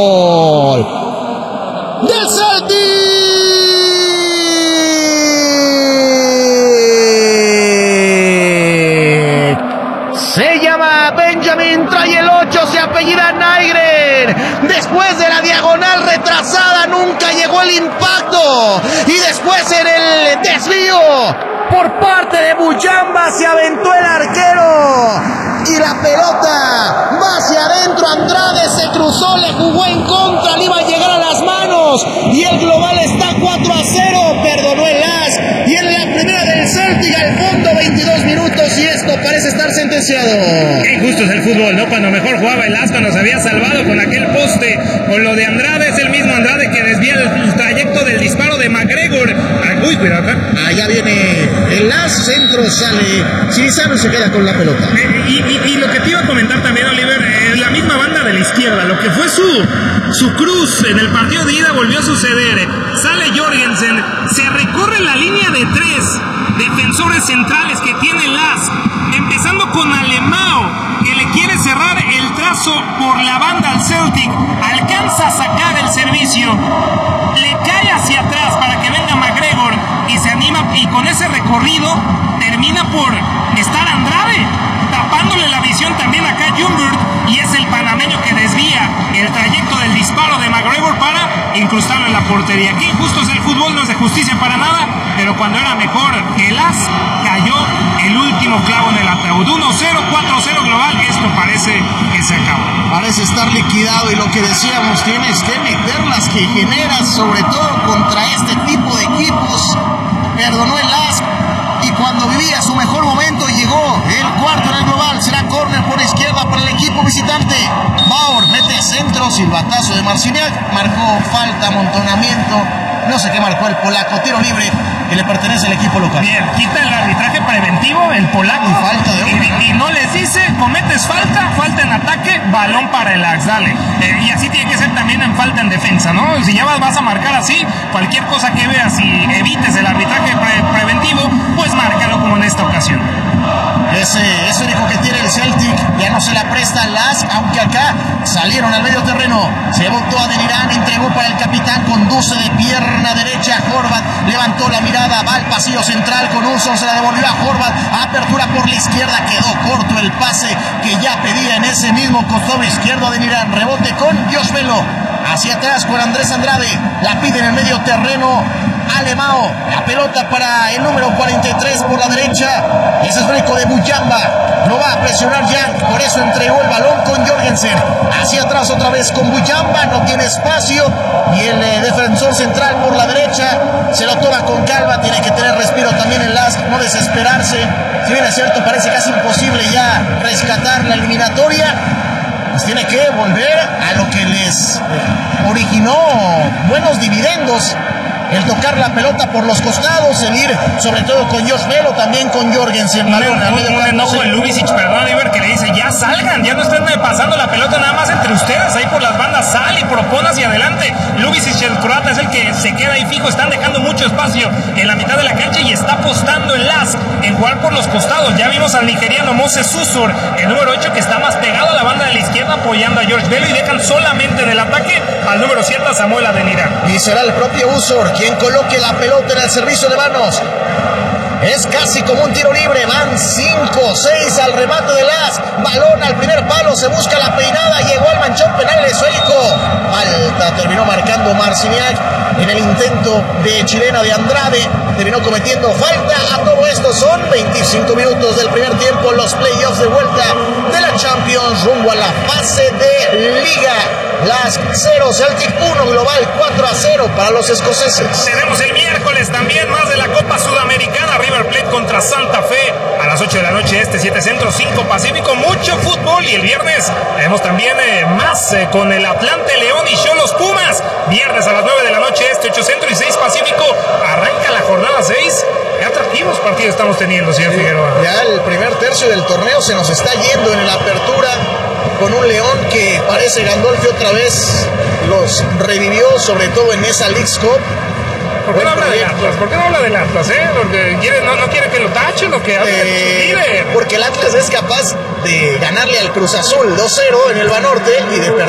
Gol del Celtic. Se llama Benjamin, trae el 8, se apellida Nygren. Después de la diagonal retrasada nunca llegó el impacto. Y después en el desvío por parte de Mujamba se aventó el arquero. Y la pelota va hacia adentro. Andrade se cruzó, le jugó en contra, le iba a llegar a las manos. Y el global está 4-0. Perdonó el as. Y en la primera del Celtic al fondo, 22 minutos. Y esto parece estar sentenciado. Qué injusto es el fútbol, ¿no? Cuando mejor jugaba el as, cuando se había salvado con aquel poste. Con lo de Andrade, es el mismo Andrade que desvía el trayecto del disparo de McGregor. Uy, cuidado acá. Allá viene el as, centro, sale Sirizano y se queda con la pelota. Y lo que te iba a comentar también, Oliver, la misma banda de la izquierda, lo que fue su cruz en el partido de ida volvió a suceder. Sale Jorgensen, se recorre la línea de 3 defensores centrales que tiene el as, empezando con Alemão, que le quiere cerrar el trazo por la banda al Celtic, alcanza a sacar el servicio, le cae hacia atrás para que venga McGregor y se anima, y con ese recorrido termina por estar Andrade tapándole la visión también acá a Ljungberg, y es el panameño que desvía el trayecto del disparo de McGregor para incrustarlo en la portería. Qué injusto es el fútbol, no es de justicia para nada, pero cuando era mejor el as, cayó el último clavo en el ataúd. 1-0, 4-0 global, esto parece que se acabó. Parece estar liquidado, y lo que decíamos, tienes que meter las que generas, sobre todo contra este tipo de equipos. Perdonó el as, y cuando vivía su mejor momento llegó el cuarto en el global. Será córner por izquierda para el equipo visitante. Bauer mete centro, silbatazo de Marciniak, marcó falta, amontonamiento, no sé qué marcó el polaco, tiro libre que le pertenece al equipo local. Bien, quita el arbitraje preventivo, el polaco, y falta de hombre, y no les dice, cometes falta en ataque, balón para el Ajax, dale. Y así tiene que ser también en falta en defensa, ¿no? Si ya vas a marcar así, cualquier cosa que veas y evites el arbitraje preventivo, pues márcalo como en esta ocasión. Ese único que tiene el Celtic, ya no se la presta al as, aunque acá salieron al medio terreno. Se botó a Delirán, entregó para el capitán, conduce de pierna derecha. Horvat levantó la mirada, va al pasillo central con Ulson, se la devolvió a Horvat. Apertura por la izquierda, quedó corto el pase que ya pedía en ese mismo costado izquierdo a Delirán. Rebote con Josh Velo, hacia atrás con Andrés Andrade, la pide en el medio terreno Alemão, la pelota para el número 43 por la derecha. Ese es rico de Mujamba, lo va a presionar Jan, por eso entregó el balón con Jorgensen. Hacia atrás otra vez con Mujamba, no tiene espacio, y el defensor central por la derecha se lo toma con calma. Tiene que tener respiro también el Lask, no desesperarse. Si bien es cierto, parece casi imposible ya rescatar la eliminatoria, pues tiene que volver a lo que les originó buenos dividendos: el tocar la pelota por los costados, el ir sobre todo con Josh Velo, también con Jorgensen. Un enojo en Ljubicic, perdón, Oliver, que le dice, ya salgan, ya no estén pasando la pelota nada más entre ustedes, ahí por las bandas, sal y propon hacia adelante. Ljubicic, el croata, es el que se queda ahí fijo, están dejando mucho espacio en la mitad de la cancha y está apostando el Lask en jugar por los costados. Ya vimos al nigeriano Moses Susur, el número 8, que está más pegado a la banda de la izquierda apoyando a George Velo, y dejan solamente en el ataque al número 7, Samuel Adenira. Y será el propio Usor quien coloque la pelota en el servicio de manos. Es casi como un tiro libre, van 5-6 al remate de Lask. Balón al primer palo, se busca la peinada, llegó al manchón penal esférico. Falta, terminó marcando Marciniak en el intento de chilena de Andrade. Terminó cometiendo falta. A todo esto son 25 minutos del primer tiempo, los playoffs de vuelta de la Champions rumbo a la fase de Liga. Lask 0, Celtic 1, global 4-0 para los escoceses. Tenemos el miércoles también más de la Copa Sudamericana, River Plate contra Santa Fe a las 8 de la noche 7 centro, 5 pacífico, mucho fútbol. Y el viernes tenemos también más con el Atlante León y Xolos Pumas, viernes a las 9 de la noche 8 centro y 6 pacífico, arranca la jornada 6. Qué atractivos partidos estamos teniendo, señor Figueroa. Ya el primer tercio del torneo se nos está yendo en la apertura, con un León que parece Gandolfi otra vez los revivió, sobre todo en esa Leagues Cup. ¿Por qué no habla del Atlas? ¿Por qué no habla del Atlas? Porque no quiere que lo tachen o que hable. Porque el Atlas es capaz de ganarle al Cruz Azul 2-0 en el Banorte y de perder